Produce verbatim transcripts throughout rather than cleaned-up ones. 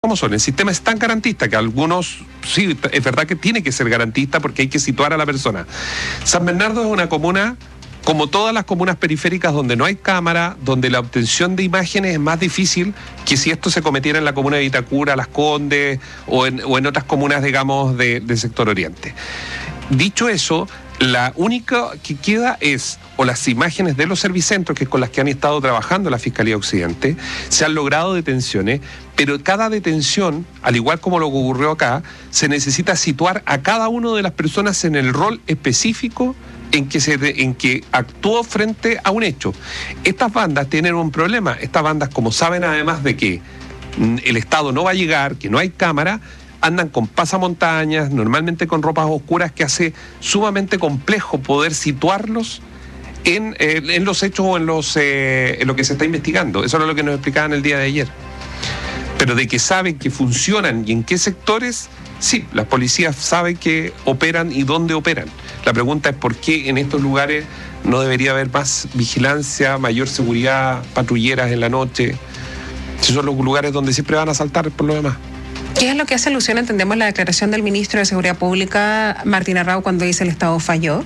¿Cómo son? El sistema es tan garantista que algunos, sí, es verdad que tiene que ser garantista porque hay que situar a la persona. San Bernardo es una comuna, como todas las comunas periféricas, donde no hay cámara, donde la obtención de imágenes es más difícil que si esto se cometiera en la comuna de Vitacura, Las Condes o en, o en otras comunas, digamos, de, del sector oriente. Dicho eso, la única que queda es, o las imágenes de los servicentros, que es con las que han estado trabajando la Fiscalía Occidente, se han logrado detenciones, pero cada detención, al igual como lo que ocurrió acá, se necesita situar a cada una de las personas en el rol específico en que, se de, en que actuó frente a un hecho. Estas bandas tienen un problema. Estas bandas, como saben además de que el Estado no va a llegar, que no hay cámara, andan con pasamontañas, normalmente con ropas oscuras, que hace sumamente complejo poder situarlos en, eh, en los hechos o en, los, eh, en lo que se está investigando. Eso era lo que nos explicaban el día de ayer. Pero de que saben que funcionan y en qué sectores, sí, las policías saben que operan y dónde operan. La pregunta es por qué en estos lugares no debería haber más vigilancia, mayor seguridad, patrulleras en la noche. Esos son los lugares donde siempre van a asaltar por lo demás. ¿Qué es lo que hace alusión, entendemos, la declaración del ministro de Seguridad Pública, Martín Arrau, cuando dice el Estado falló?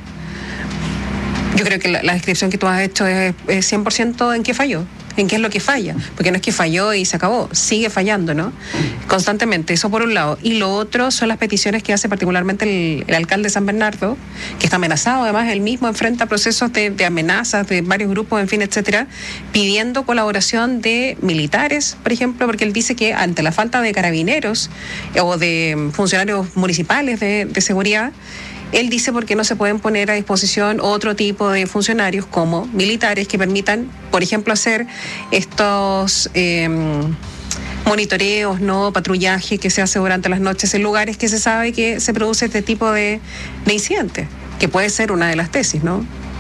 Yo creo que la, la descripción que tú has hecho es, es cien por ciento en qué falló, en qué es lo que falla, porque no es que falló y se acabó, sigue fallando, ¿no? Constantemente, eso por un lado. Y lo otro son las peticiones que hace particularmente el, el alcalde de San Bernardo, que está amenazado, además él mismo enfrenta procesos de, de amenazas de varios grupos, en fin, etcétera, pidiendo colaboración de militares, por ejemplo, porque él dice que ante la falta de carabineros o de funcionarios municipales de, de seguridad, él dice porque no se pueden poner a disposición otro tipo de funcionarios como militares que permitan, por ejemplo, hacer estos eh, monitoreos, no patrullaje que se hace durante las noches en lugares que se sabe que se produce este tipo de, de incidentes, que puede ser una de las tesis, ¿no?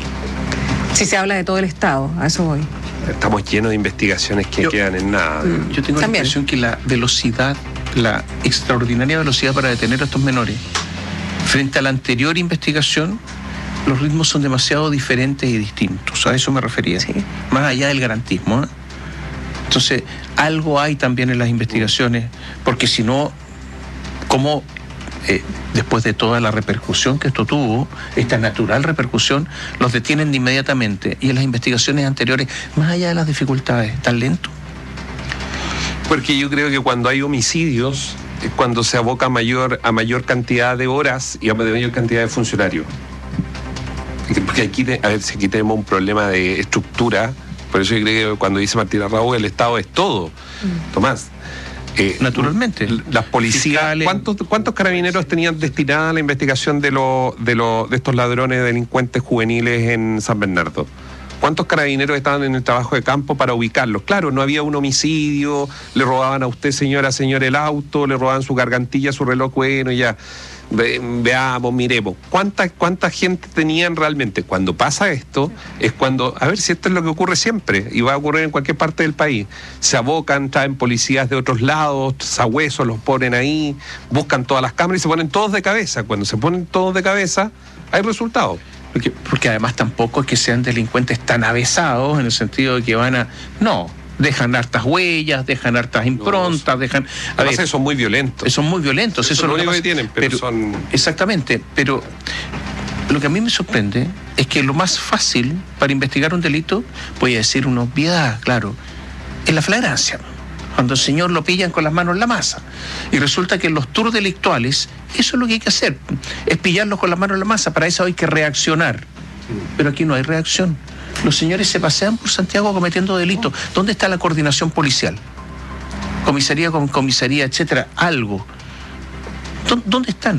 Si se habla de todo el Estado, a eso voy. Estamos llenos de investigaciones que yo, quedan en nada. Yo tengo También. la impresión que la velocidad, la extraordinaria velocidad para detener a estos menores, frente a la anterior investigación, los ritmos son demasiado diferentes y distintos. A eso me refería. Sí. Más allá del garantismo, ¿eh? Entonces, algo hay también en las investigaciones, porque si no, ¿cómo, eh, después de toda la repercusión que esto tuvo, esta natural repercusión, los detienen de inmediatamente? Y en las investigaciones anteriores, más allá de las dificultades, ¿tan lento? Porque yo creo que cuando hay homicidios, cuando se aboca mayor, a mayor cantidad de horas y a mayor cantidad de funcionarios. Porque aquí, a ver, si aquí tenemos un problema de estructura, por eso yo creo que cuando dice Martín Arrau, el Estado es todo. Mm. Tomás. Eh, Naturalmente. Las policías, ¿cuántos, ¿cuántos carabineros tenían destinada a la investigación de, lo, de, lo, de estos ladrones delincuentes juveniles en San Bernardo? ¿Cuántos carabineros estaban en el trabajo de campo para ubicarlos? Claro, no había un homicidio, le robaban a usted, señora, señor, el auto, le robaban su gargantilla, su reloj, bueno, ya. Ve, veamos, miremos. ¿Cuánta, ¿Cuánta gente tenían realmente? Cuando pasa esto, es cuando, a ver si esto es lo que ocurre siempre, y va a ocurrir en cualquier parte del país. Se abocan, traen policías de otros lados, sabuesos, los ponen ahí, buscan todas las cámaras y se ponen todos de cabeza. Cuando se ponen todos de cabeza, hay resultados. Porque, porque además tampoco es que sean delincuentes tan avesados en el sentido de que van a... No, dejan hartas huellas, dejan hartas improntas, no, dejan... A ver, son muy violentos. Son muy violentos. Eso es lo único que tienen, pero, pero son... Exactamente, pero lo que a mí me sorprende es que lo más fácil para investigar un delito, voy a decir una obviedad, claro, es la flagrancia. Cuando el señor lo pillan con las manos en la masa. Y resulta que en los tours delictuales, eso es lo que hay que hacer, es pillarlos con las manos en la masa, para eso hay que reaccionar. Pero aquí no hay reacción. Los señores se pasean por Santiago cometiendo delitos. ¿Dónde está la coordinación policial? Comisaría con comisaría, etcétera, algo. ¿Dónde están?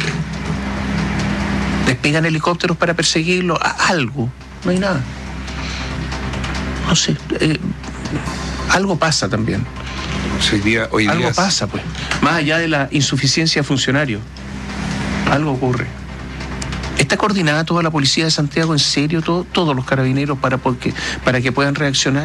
¿Despegan helicópteros para perseguirlo? Algo. No hay nada. No sé, eh, algo pasa también. Hoy día, hoy algo días... pasa, pues. Más allá de la insuficiencia de funcionarios, algo ocurre. ¿Está coordinada toda la policía de Santiago, en serio, todo, todos los carabineros para, porque, para que puedan reaccionar?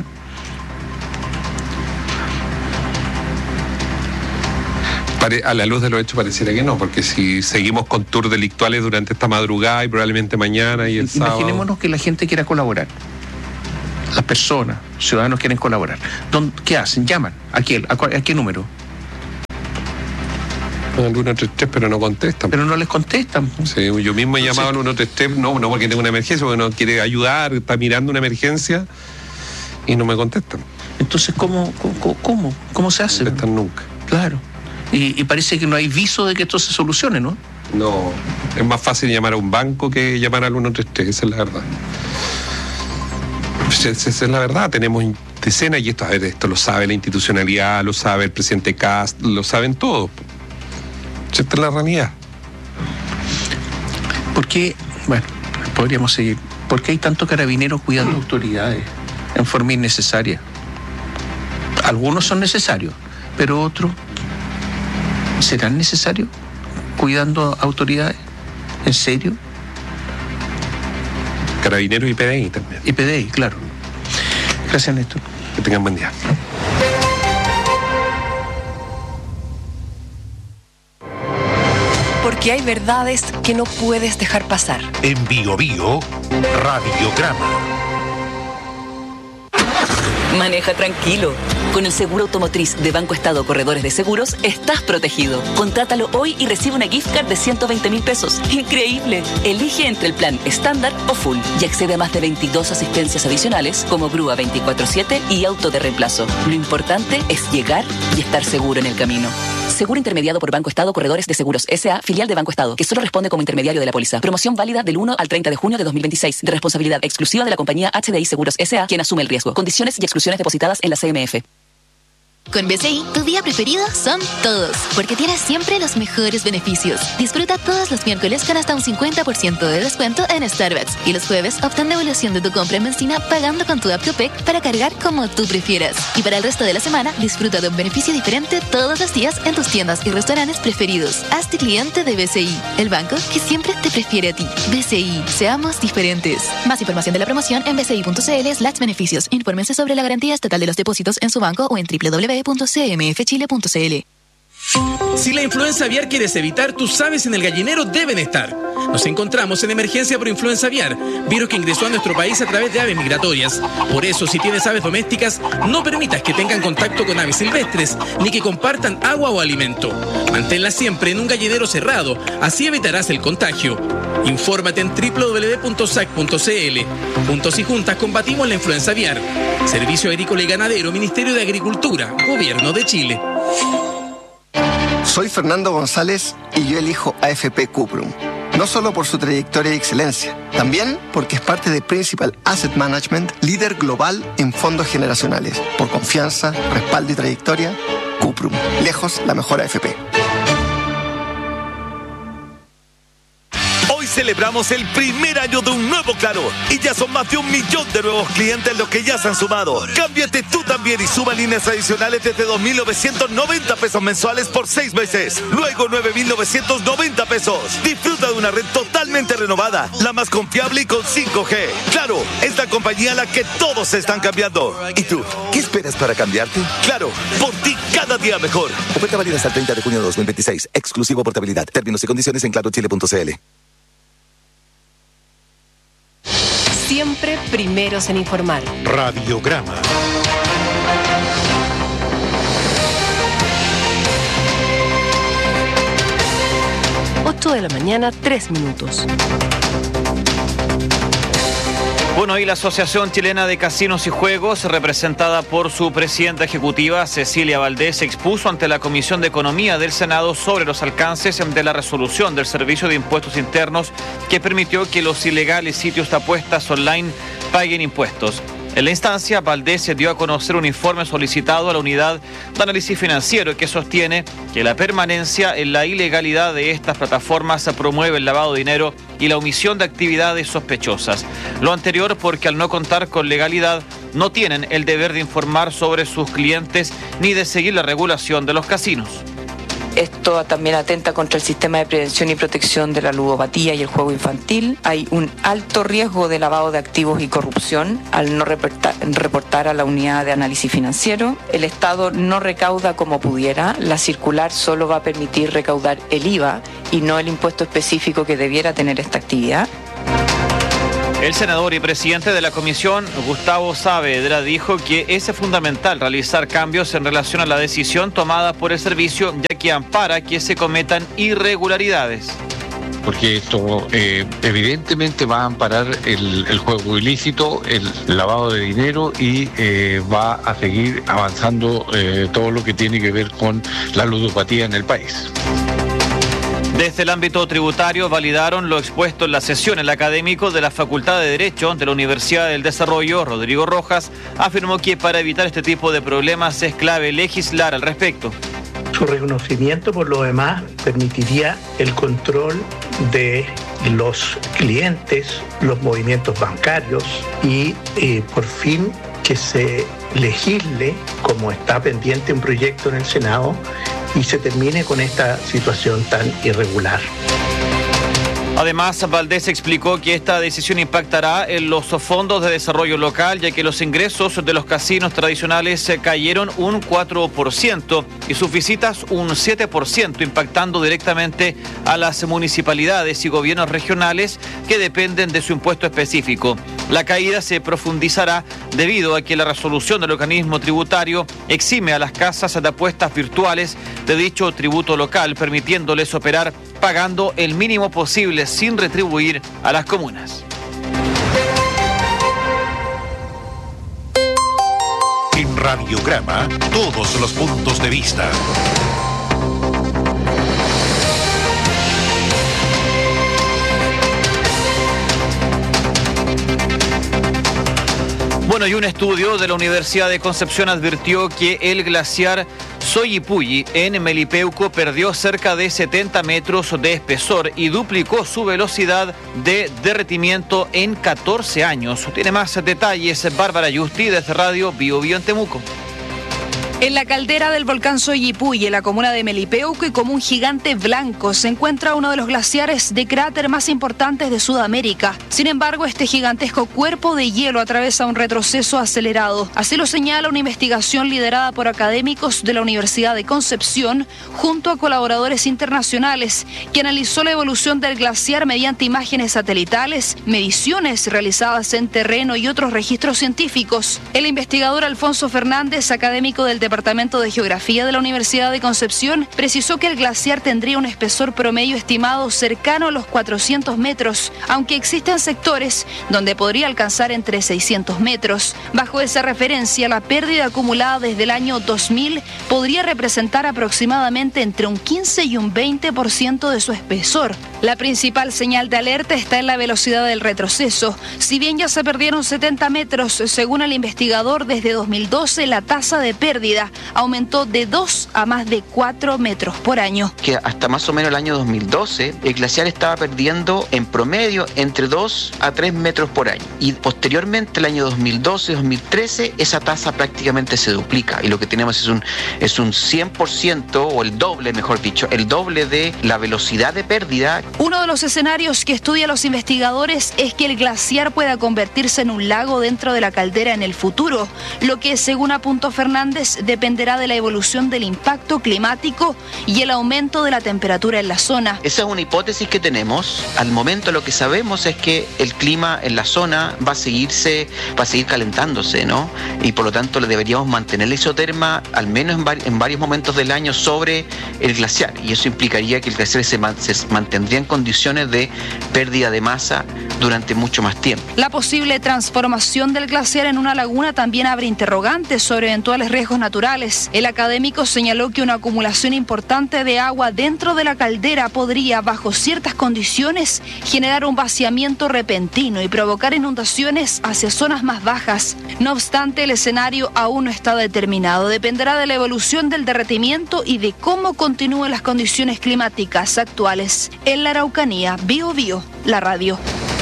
A la luz de los hechos pareciera que no, porque si seguimos con tours delictuales durante esta madrugada y probablemente mañana y el sábado... Imaginémonos que la gente quiera colaborar. Las personas, ciudadanos quieren colaborar. ¿Qué hacen? Llaman. ¿A quién? ¿A, a qué número? Al uno tres tres, pero no contestan. Pero no les contestan. Sí, yo mismo he llamado al uno tres tres, no, no porque tengo una emergencia, porque no quiere ayudar, está mirando una emergencia y no me contestan. Entonces, ¿cómo, cómo, cómo, cómo se hace? No contestan nunca. Claro. Y, y parece que no hay viso de que esto se solucione, ¿no? No, es más fácil llamar a un banco que llamar al uno tres tres, esa es la verdad. Esa, esa es la verdad, tenemos decenas, y esto, a ver, esto lo sabe la institucionalidad, lo sabe el presidente Kast, lo saben todos. Esta es la realidad. ¿Por qué? Bueno, podríamos seguir. ¿Por qué hay tantos carabineros cuidando autoridades en forma innecesaria? Algunos son necesarios, pero otros, ¿serán necesarios cuidando autoridades? ¿En serio? Carabineros y P D I también. Y P D I, claro. Gracias, Néstor. Que tengan buen día. Porque hay verdades que no puedes dejar pasar. En Bio Bio, Radiograma. Maneja tranquilo. Con el seguro automotriz de Banco Estado Corredores de Seguros, estás protegido. Contrátalo hoy y recibe una gift card de ciento veinte mil pesos. ¡Increíble! Elige entre el plan estándar o full y accede a más de veintidós asistencias adicionales como grúa veinticuatro siete y auto de reemplazo. Lo importante es llegar y estar seguro en el camino. Seguro intermediado por Banco Estado Corredores de Seguros S A, filial de Banco Estado, que solo responde como intermediario de la póliza. Promoción válida del uno al treinta de junio de dos mil veintiséis, de responsabilidad exclusiva de la compañía H D I Seguros S A, quien asume el riesgo. Condiciones y exclusiones depositadas en la C M F. Con B C I, tu día preferido son todos, porque tienes siempre los mejores beneficios. Disfruta todos los miércoles con hasta un cincuenta por ciento de descuento en Starbucks. Y los jueves, obtén devolución de tu compra en benzina pagando con tu app Copec para cargar como tú prefieras. Y para el resto de la semana, disfruta de un beneficio diferente todos los días en tus tiendas y restaurantes preferidos. Hazte cliente de B C I, el banco que siempre te prefiere a ti. B C I, seamos diferentes. Más información de la promoción en bci.cl slash beneficios. Infórmense sobre la garantía estatal de los depósitos en su banco o en doble u doble u doble u punto c m f chile punto c l. Si la influenza aviar quieres evitar, tus aves en el gallinero deben estar. Nos encontramos en emergencia por influenza aviar, virus que ingresó a nuestro país a través de aves migratorias. Por eso, si tienes aves domésticas, no permitas que tengan contacto con aves silvestres, ni que compartan agua o alimento. Manténlas siempre en un gallinero cerrado, así evitarás el contagio. Infórmate en doble u doble u doble u punto s a c punto c l. Juntos y juntas combatimos la influenza aviar. Servicio Agrícola y Ganadero, Ministerio de Agricultura, Gobierno de Chile. Soy Fernando González y yo elijo A F P Cuprum. No solo por su trayectoria y excelencia, también porque es parte de Principal Asset Management, líder global en fondos generacionales. Por confianza, respaldo y trayectoria, Cuprum. Lejos la mejor A F P. Celebramos el primer año de un nuevo Claro y ya son más de un millón de nuevos clientes los que ya se han sumado. Cámbiate tú también y suma líneas adicionales desde dos mil novecientos noventa pesos mensuales por seis meses. Luego nueve mil novecientos noventa pesos. Disfruta de una red totalmente renovada, la más confiable y con cinco G. Claro, es la compañía a la que todos se están cambiando. ¿Y tú? ¿Qué esperas para cambiarte? Claro, por ti cada día mejor. Oferta válida hasta el treinta de junio de dos mil veintiséis. Exclusivo portabilidad. Términos y condiciones en claro chile punto c l. Siempre primeros en informar. Radiograma. ocho de la mañana, tres minutos. Bueno, y la Asociación Chilena de Casinos y Juegos, representada por su presidenta ejecutiva, Cecilia Valdés, expuso ante la Comisión de Economía del Senado sobre los alcances de la resolución del Servicio de Impuestos Internos que permitió que los ilegales sitios de apuestas online paguen impuestos. En la instancia, Valdés se dio a conocer un informe solicitado a la Unidad de Análisis Financiero que sostiene que la permanencia en la ilegalidad de estas plataformas promueve el lavado de dinero y la omisión de actividades sospechosas. Lo anterior porque al no contar con legalidad no tienen el deber de informar sobre sus clientes ni de seguir la regulación de los casinos. Esto también atenta contra el sistema de prevención y protección de la ludopatía y el juego infantil. Hay un alto riesgo de lavado de activos y corrupción al no reportar, reportar a la Unidad de Análisis Financiero. El Estado no recauda como pudiera. La circular solo va a permitir recaudar el I V A y no el impuesto específico que debiera tener esta actividad. El senador y presidente de la comisión, Gustavo Saavedra, dijo que es fundamental realizar cambios en relación a la decisión tomada por el servicio, ya que ampara que se cometan irregularidades. Porque esto eh, evidentemente va a amparar el, el juego ilícito, el lavado de dinero y eh, va a seguir avanzando eh, todo lo que tiene que ver con la ludopatía en el país. Desde el ámbito tributario validaron lo expuesto en la sesión. El académico de la Facultad de Derecho de la Universidad del Desarrollo, Rodrigo Rojas, afirmó que para evitar este tipo de problemas es clave legislar al respecto. Su reconocimiento, por lo demás, permitiría el control de los clientes, los movimientos bancarios y eh, por fin que se legisle, como está pendiente un proyecto en el Senado, y se termine con esta situación tan irregular. Además, Valdés explicó que esta decisión impactará en los fondos de desarrollo local, ya que los ingresos de los casinos tradicionales cayeron un cuatro por ciento y sus visitas un siete por ciento, impactando directamente a las municipalidades y gobiernos regionales que dependen de su impuesto específico. La caída se profundizará debido a que la resolución del organismo tributario exime a las casas de apuestas virtuales de dicho tributo local, permitiéndoles operar pagando el mínimo posible sin retribuir a las comunas. En Radiograma, todos los puntos de vista. Bueno, y un estudio de la Universidad de Concepción advirtió que el glaciar Soyipulli en Melipeuco perdió cerca de setenta metros de espesor y duplicó su velocidad de derretimiento en catorce años. Tiene más detalles Bárbara Yusti desde Radio Bio Bio en Temuco. En la caldera del volcán Soyipulli, en la comuna de Melipeuco, y como un gigante blanco, se encuentra uno de los glaciares de cráter más importantes de Sudamérica. Sin embargo, este gigantesco cuerpo de hielo atraviesa un retroceso acelerado. Así lo señala una investigación liderada por académicos de la Universidad de Concepción, junto a colaboradores internacionales, que analizó la evolución del glaciar mediante imágenes satelitales, mediciones realizadas en terreno y otros registros científicos. El investigador Alfonso Fernández, académico del Departamento de Geografía de la Universidad de Concepción, precisó que el glaciar tendría un espesor promedio estimado cercano a los cuatrocientos metros, aunque existen sectores donde podría alcanzar entre seiscientos metros. Bajo esa referencia, la pérdida acumulada desde el año dos mil podría representar aproximadamente entre un quince y un veinte por ciento de su espesor. La principal señal de alerta está en la velocidad del retroceso. Si bien ya se perdieron setenta metros, según el investigador, desde dos mil doce la tasa de pérdida aumentó de dos a más de cuatro metros por año. Que hasta más o menos el año dos mil doce, el glaciar estaba perdiendo en promedio entre dos a tres metros por año. Y posteriormente, el año dos mil doce, dos mil trece, esa tasa prácticamente se duplica. Y lo que tenemos es un, es un cien por ciento, o el doble, mejor dicho, el doble de la velocidad de pérdida. Uno de los escenarios que estudian los investigadores es que el glaciar pueda convertirse en un lago dentro de la caldera en el futuro, lo que, según apuntó Fernández, dependerá de la evolución del impacto climático y el aumento de la temperatura en la zona. Esa es una hipótesis que tenemos. Al momento lo que sabemos es que el clima en la zona va a seguirse, va a seguir calentándose, ¿no? Y por lo tanto le deberíamos mantener la isoterma al menos en, var en varios momentos del año sobre el glaciar. Y eso implicaría que el glaciar se, man se mantendría en condiciones de pérdida de masa durante mucho más tiempo. La posible transformación del glaciar en una laguna también abre interrogantes sobre eventuales riesgos naturales. El académico señaló que una acumulación importante de agua dentro de la caldera podría, bajo ciertas condiciones, generar un vaciamiento repentino y provocar inundaciones hacia zonas más bajas. No obstante, el escenario aún no está determinado. Dependerá de la evolución del derretimiento y de cómo continúen las condiciones climáticas actuales. En la Araucanía, Bio Bio, la radio.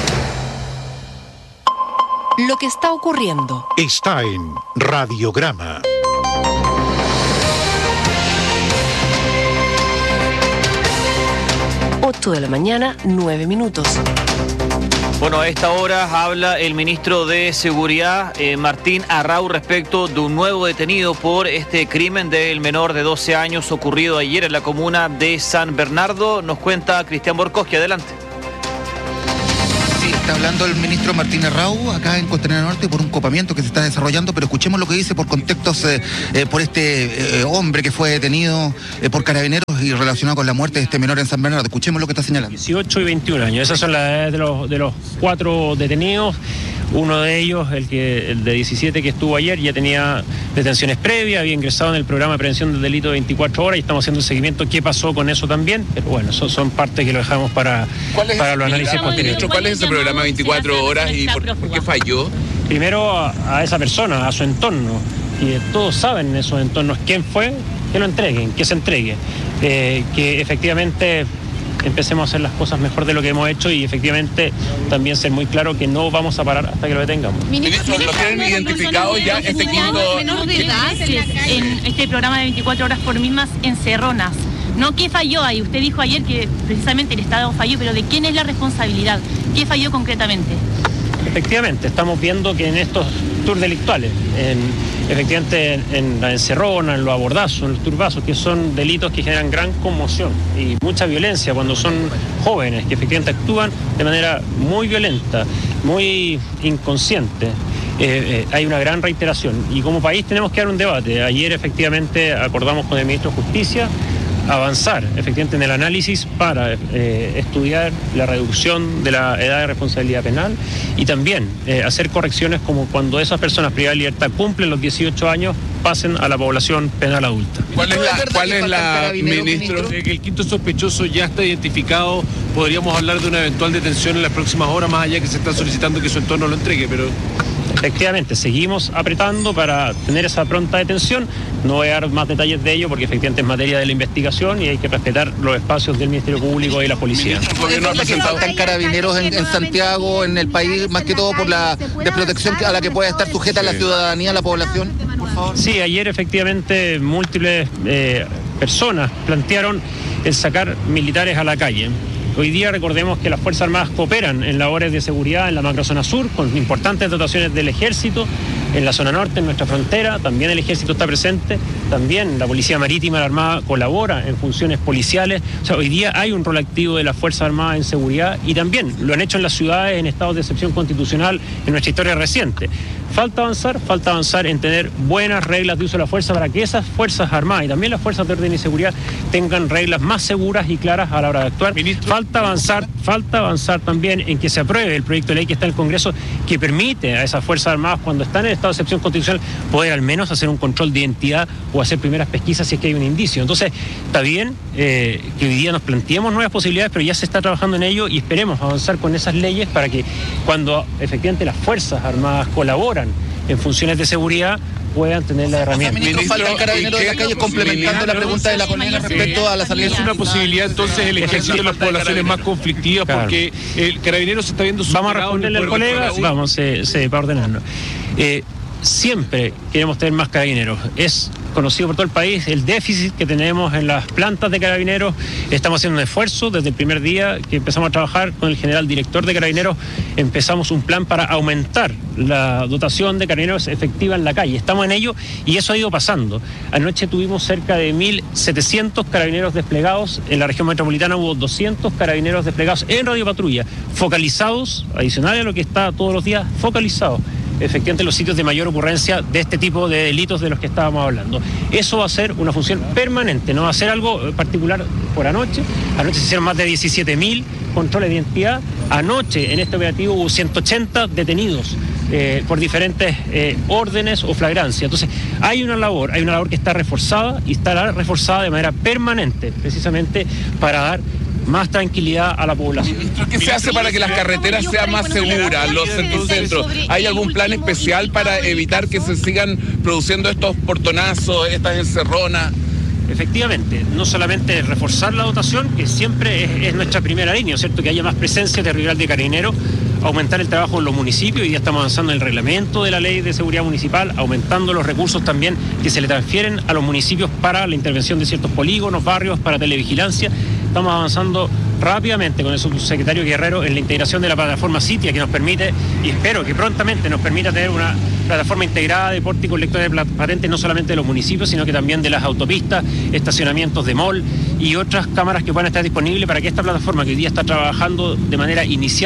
Lo que está ocurriendo está en Radiograma. ocho de la mañana, nueve minutos. Bueno, a esta hora habla el ministro de Seguridad, eh, Martín Arrau, respecto de un nuevo detenido por este crimen del menor de doce años ocurrido ayer en la comuna de San Bernardo. Nos cuenta Cristian Borkoski, adelante. Sí, Está hablando el ministro Martín Arrau acá en Costanera Norte por un copamiento que se está desarrollando, pero escuchemos lo que dice por contextos, eh, eh, por este eh, hombre que fue detenido eh, por carabineros y relacionado con la muerte de este menor en San Bernardo. Escuchemos lo que está señalando. dieciocho y veintiún años, esas son las edades de los, de los cuatro detenidos. Uno de ellos, el que el de diecisiete que estuvo ayer, ya tenía detenciones previas, había ingresado en el programa de prevención del delito de veinticuatro horas y estamos haciendo el seguimiento qué pasó con eso también, pero bueno, eso son partes que lo dejamos para, para los análisis posteriores. ¿Cuál es ese programa de veinticuatro horas y por, por qué falló? Primero a, a esa persona, a su entorno, y todos saben en esos entornos quién fue, que lo entreguen, que se entregue, eh, que efectivamente empecemos a hacer las cosas mejor de lo que hemos hecho y efectivamente también ser muy claro que no vamos a parar hasta que lo detengamos. Ministro, ¿lo tienen identificado ya este quinto? Menor de edad en este programa de veinticuatro horas por mismas encerronas. ¿No? ¿Qué falló ahí? Usted dijo ayer que precisamente el Estado falló, pero ¿de quién es la responsabilidad? ¿Qué falló concretamente? Efectivamente, estamos viendo que en estos tours delictuales, en, efectivamente en, en la encerrona, en los abordazos, en los turbazos, que son delitos que generan gran conmoción y mucha violencia cuando son jóvenes, que efectivamente actúan de manera muy violenta, muy inconsciente. Eh, eh, hay una gran reiteración y como país tenemos que dar un debate. Ayer efectivamente acordamos con el ministro de Justicia avanzar efectivamente en el análisis para eh, estudiar la reducción de la edad de responsabilidad penal y también eh, hacer correcciones como cuando esas personas privadas de libertad cumplen los dieciocho años pasen a la población penal adulta. ¿Cuál es la, cuál es la ministro? Que el quinto sospechoso ya está identificado, podríamos hablar de una eventual detención en las próximas horas, más allá que se está solicitando que su entorno lo entregue, pero... Efectivamente, seguimos apretando para tener esa pronta detención. No voy a dar más detalles de ello porque efectivamente es materia de la investigación y hay que respetar los espacios del Ministerio Público y la policía. ¿El gobierno ha presentado están carabineros en, en Santiago, en el país, más que todo por la desprotección a la que puede estar sujeta la ciudadanía, la población? Por favor. Sí, ayer efectivamente múltiples eh, personas plantearon el sacar militares a la calle. Hoy día recordemos que las Fuerzas Armadas cooperan en labores de seguridad en la macrozona sur con importantes dotaciones del Ejército, en la zona norte, en nuestra frontera, también el Ejército está presente, también la Policía Marítima, la Armada colabora en funciones policiales. O sea, hoy día hay un rol activo de las Fuerzas Armadas en seguridad y también lo han hecho en las ciudades en estados de excepción constitucional en nuestra historia reciente. Falta avanzar, falta avanzar en tener buenas reglas de uso de la fuerza para que esas Fuerzas Armadas y también las Fuerzas de Orden y Seguridad tengan reglas más seguras y claras a la hora de actuar. Ministro. Falta avanzar, falta avanzar también en que se apruebe el proyecto de ley que está en el Congreso que permite a esas Fuerzas Armadas cuando están en estado de excepción constitucional poder al menos hacer un control de identidad o hacer primeras pesquisas si es que hay un indicio. Entonces, está bien eh, que hoy día nos planteemos nuevas posibilidades, pero ya se está trabajando en ello y esperemos avanzar con esas leyes para que cuando efectivamente las Fuerzas Armadas colaboran en funciones de seguridad puedan tener la herramienta. Ministro, falta el carabinero de la calle, complementando la pregunta de la colega respecto a la salida. Es una posibilidad entonces el ejercicio de las poblaciones más conflictivas, claro, porque el carabinero se está viendo superado. Vamos a responderle al colega, vamos, se, se, para ordenarnos. Eh, siempre queremos tener más carabineros. Es conocido por todo el país el déficit que tenemos en las plantas de carabineros. Estamos haciendo un esfuerzo desde el primer día que empezamos a trabajar con el general director de carabineros. Empezamos un plan para aumentar la dotación de carabineros efectiva en la calle. Estamos en ello y eso ha ido pasando. Anoche tuvimos cerca de mil setecientos carabineros desplegados. En la región metropolitana hubo doscientos carabineros desplegados en radiopatrulla, focalizados, adicionales a lo que está todos los días, focalizados efectivamente los sitios de mayor ocurrencia de este tipo de delitos de los que estábamos hablando. Eso va a ser una función permanente, no va a ser algo particular por anoche. Anoche se hicieron más de diecisiete mil controles de identidad. Anoche en este operativo hubo ciento ochenta detenidos eh, por diferentes eh, órdenes o flagrancia. Entonces hay una labor, hay una labor que está reforzada y está reforzada de manera permanente, precisamente para dar más tranquilidad a la población. ¿Qué se hace para que las carreteras sean más seguras, los centros? ¿Hay algún plan especial para evitar que se sigan produciendo estos portonazos, estas encerronas? Efectivamente, no solamente reforzar la dotación, que siempre es, es nuestra primera línea, ¿cierto? Que haya más presencia territorial de carabineros, aumentar el trabajo en los municipios, y ya estamos avanzando en el reglamento de la ley de seguridad municipal, aumentando los recursos también que se le transfieren a los municipios para la intervención de ciertos polígonos, barrios, para televigilancia. Estamos avanzando rápidamente con el subsecretario Guerrero en la integración de la plataforma Citia, que nos permite, y espero que prontamente nos permita tener una plataforma integrada de pórticos lectores de patentes, no solamente de los municipios, sino que también de las autopistas, estacionamientos de mall y otras cámaras que puedan estar disponibles para que esta plataforma, que hoy día está trabajando de manera inicial,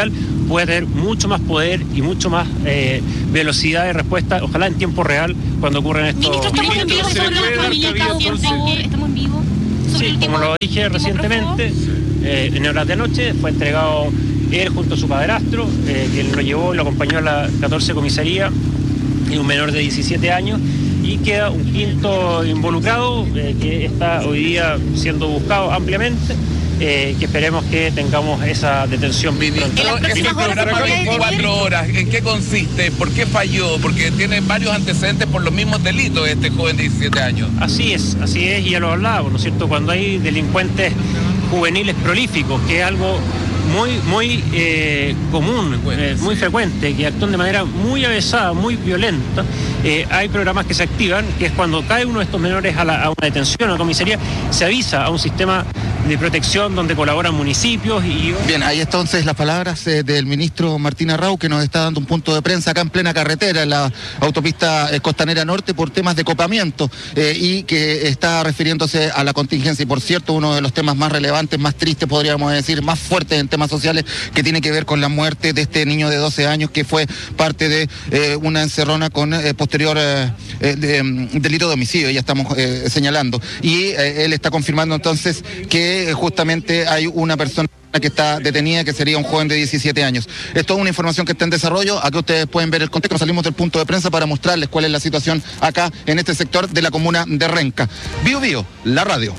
pueda tener mucho más poder y mucho más eh, velocidad de respuesta, ojalá en tiempo real, cuando ocurren estos... Ministro, estamos en vivo sobre los familiares pacientes. Estamos en vivo. Sí, como lo dije recientemente, eh, en horas de anoche fue entregado él junto a su padrastro, eh, quien lo llevó y lo acompañó a la catorce comisaría, y un menor de diecisiete años, y queda un quinto involucrado eh, que está hoy día siendo buscado ampliamente. Eh, que esperemos que tengamos esa detención pronto. Ese programa de veinticuatro horas, ¿en qué consiste? ¿Por qué falló? Porque tiene varios antecedentes por los mismos delitos este joven de diecisiete años. Así es, así es, y ya lo hablábamos, ¿no es cierto? Cuando hay delincuentes juveniles prolíficos, que es algo muy, muy eh, común, eh, muy frecuente, que actúan de manera muy avesada, muy violenta, eh, hay programas que se activan, que es cuando cae uno de estos menores a, la, a una detención, a una comisaría, se avisa a un sistema de protección donde colaboran municipios y... Bien, ahí entonces las palabras eh, del ministro Martín Arrau, que nos está dando un punto de prensa acá en plena carretera, en la autopista eh, Costanera Norte, por temas de copamiento, eh, y que está refiriéndose a la contingencia. Y por cierto, uno de los temas más relevantes, más tristes, podríamos decir, más fuertes en temas sociales, que tiene que ver con la muerte de este niño de doce años, que fue parte de eh, una encerrona con eh, posterior eh, eh, de, um, delito de homicidio, ya estamos eh, señalando. Y eh, él está confirmando entonces que justamente hay una persona que está detenida, que sería un joven de diecisiete años. Es toda una información que está en desarrollo. Aquí ustedes pueden ver el contexto. Salimos del punto de prensa para mostrarles cuál es la situación acá en este sector de la comuna de Renca. Bio Bio, la radio.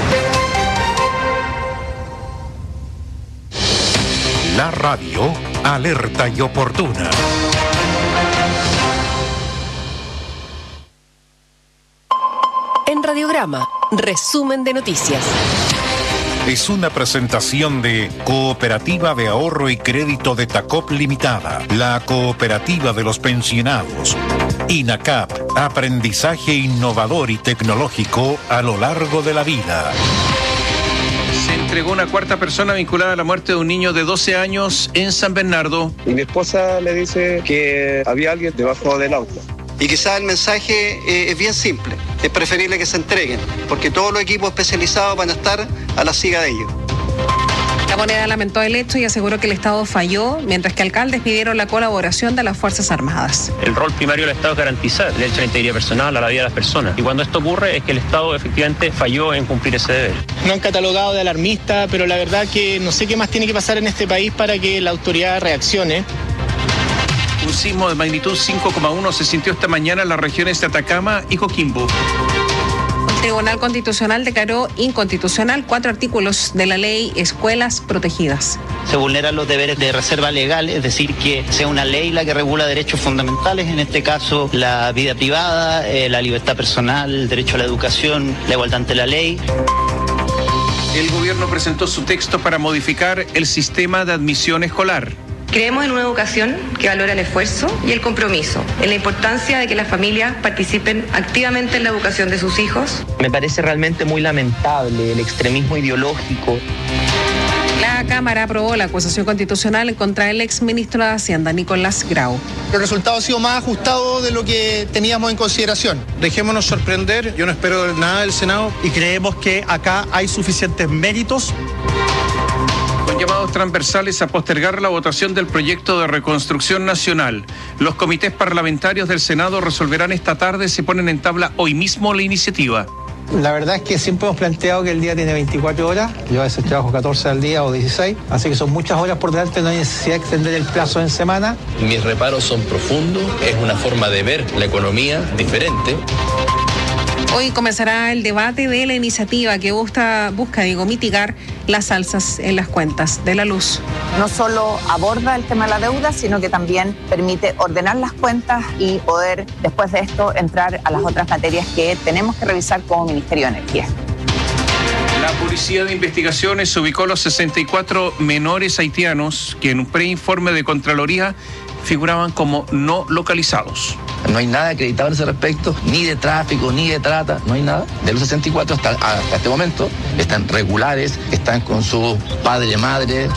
La radio, alerta y oportuna. En Radiograma, resumen de noticias. Es una presentación de Cooperativa de Ahorro y Crédito de Tacop Limitada, la cooperativa de los pensionados. INACAP, aprendizaje innovador y tecnológico a lo largo de la vida. Se entregó una cuarta persona vinculada a la muerte de un niño de doce años en San Bernardo. Y mi esposa le dice que había alguien debajo del auto. Y quizás el mensaje eh, es bien simple. Es preferible que se entreguen, porque todos los equipos especializados van a estar a la siga de ellos. La Moneda lamentó el hecho y aseguró que el Estado falló, mientras que alcaldes pidieron la colaboración de las Fuerzas Armadas. El rol primario del Estado es garantizar el derecho a la integridad personal, a la vida de las personas. Y cuando esto ocurre es que el Estado efectivamente falló en cumplir ese deber. No han catalogado de alarmista, pero la verdad que no sé qué más tiene que pasar en este país para que la autoridad reaccione. Un sismo de magnitud cinco coma uno se sintió esta mañana en las regiones de Atacama y Coquimbo. El Tribunal Constitucional declaró inconstitucional cuatro artículos de la ley Escuelas Protegidas. Se vulneran los deberes de reserva legal, es decir, que sea una ley la que regula derechos fundamentales, en este caso la vida privada, eh, la libertad personal, el derecho a la educación, la igualdad ante la ley. El gobierno presentó su texto para modificar el sistema de admisión escolar. Creemos en una educación que valora el esfuerzo y el compromiso, en la importancia de que las familias participen activamente en la educación de sus hijos. Me parece realmente muy lamentable el extremismo ideológico. La Cámara aprobó la acusación constitucional contra el exministro de Hacienda, Nicolás Grau. El resultado ha sido más ajustado de lo que teníamos en consideración. Dejémonos sorprender, yo no espero nada del Senado y creemos que acá hay suficientes méritos. Con llamados transversales a postergar la votación del proyecto de reconstrucción nacional. Los comités parlamentarios del Senado resolverán esta tarde, se ponen en tabla hoy mismo la iniciativa. La verdad es que siempre hemos planteado que el día tiene veinticuatro horas, yo a veces trabajo catorce al día o dieciséis, así que son muchas horas por delante, no hay necesidad de extender el plazo en semana. Mis reparos son profundos, es una forma de ver la economía diferente. Hoy comenzará el debate de la iniciativa que busca, busca digo, mitigar las alzas en las cuentas de la luz. No solo aborda el tema de la deuda, sino que también permite ordenar las cuentas y poder, después de esto, entrar a las otras materias que tenemos que revisar como Ministerio de Energía. La Policía de Investigaciones ubicó los sesenta y cuatro menores haitianos que en un preinforme de Contraloría figuraban como no localizados. No hay nada acreditado en ese respecto, ni de tráfico, ni de trata, no hay nada. De los sesenta y cuatro hasta, hasta este momento están regulares, están con su padre, madre.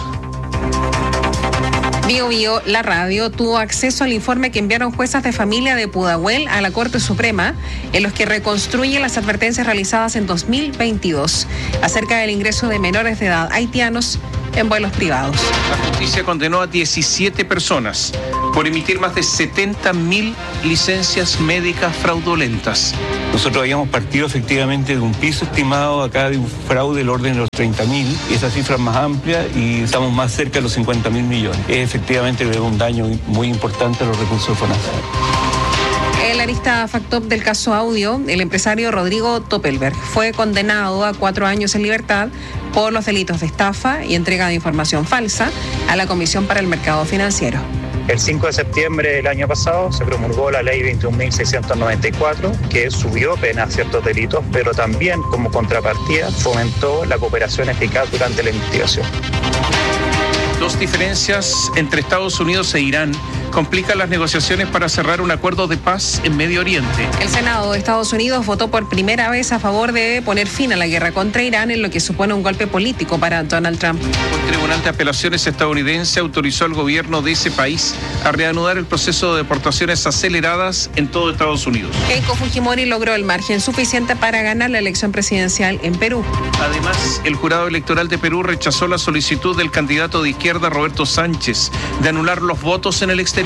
Bio Bio, la radio, tuvo acceso al informe que enviaron juezas de familia de Pudahuel a la Corte Suprema, en los que reconstruyen las advertencias realizadas en dos mil veintidós acerca del ingreso de menores de edad haitianos en vuelos privados. La justicia condenó a diecisiete personas por emitir más de setenta mil licencias médicas fraudulentas. Nosotros habíamos partido efectivamente de un piso estimado acá de un fraude del orden de los treinta mil, esa cifra es más amplia y estamos más cerca de los cincuenta mil millones. Es efectivamente un daño muy importante a los recursos de FONASA. El arista factop del caso Audio, el empresario Rodrigo Toppelberg, fue condenado a cuatro años en libertad por los delitos de estafa y entrega de información falsa a la Comisión para el Mercado Financiero. El cinco de septiembre del año pasado se promulgó la ley veintiún mil seiscientos noventa y cuatro, que subió pena a ciertos delitos, pero también como contrapartida fomentó la cooperación eficaz durante la investigación. Dos diferencias entre Estados Unidos e Irán complican las negociaciones para cerrar un acuerdo de paz en Medio Oriente. El Senado de Estados Unidos votó por primera vez a favor de poner fin a la guerra contra Irán, en lo que supone un golpe político para Donald Trump. Un tribunal de apelaciones estadounidense autorizó al gobierno de ese país a reanudar el proceso de deportaciones aceleradas en todo Estados Unidos. Keiko Fujimori logró el margen suficiente para ganar la elección presidencial en Perú. Además, el jurado electoral de Perú rechazó la solicitud del candidato de izquierda Roberto Sánchez de anular los votos en el exterior.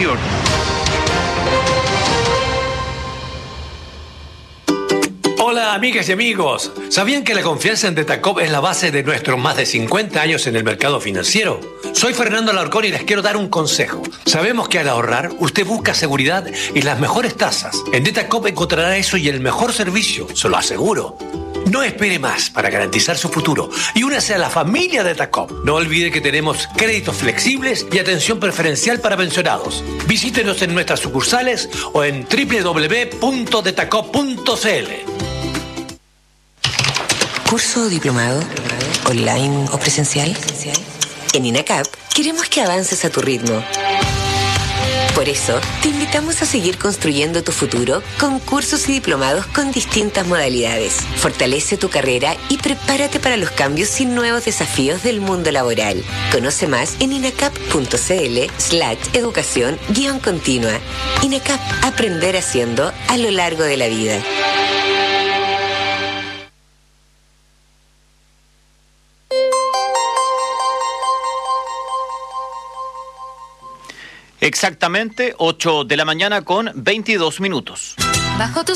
Hola amigas y amigos, ¿sabían que la confianza en Detacop es la base de nuestros más de cincuenta años en el mercado financiero? Soy Fernando Alarcón y les quiero dar un consejo. Sabemos que al ahorrar usted busca seguridad y las mejores tasas. En Detacop encontrará eso y el mejor servicio, se lo aseguro. No espere más para garantizar su futuro y únase a la familia de Detacop. No olvide que tenemos créditos flexibles y atención preferencial para pensionados. Visítenos en nuestras sucursales o en doble u doble u doble u punto detacop punto c l. ¿Curso o diplomado? ¿Online o presencial? En INACAP queremos que avances a tu ritmo. Por eso, te invitamos a seguir construyendo tu futuro con cursos y diplomados con distintas modalidades. Fortalece tu carrera y prepárate para los cambios y nuevos desafíos del mundo laboral. Conoce más en inacap punto c l slash educación guión continua. INACAP, aprender haciendo a lo largo de la vida. Exactamente ocho de la mañana con veintidós minutos. Bajo tu